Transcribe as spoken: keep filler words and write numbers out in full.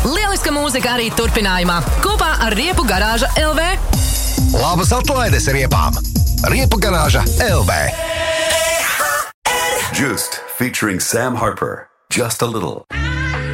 Lieliska mūzika arī turpinājumā. Kopā ar Riepu garāža L V. Labas atlaides riepām! Riepu garāža L V. Just featuring Sam Harper. Just a little.